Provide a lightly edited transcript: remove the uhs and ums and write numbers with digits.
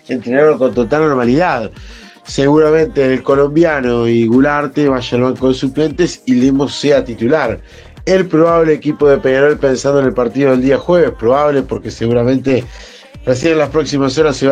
entrenaron con total normalidad. Seguramente el colombiano y Gularte vayan al banco de suplentes y Lemos sea titular. El probable equipo de Peñarol pensando en el partido del día jueves, probable porque seguramente recién en las próximas horas se va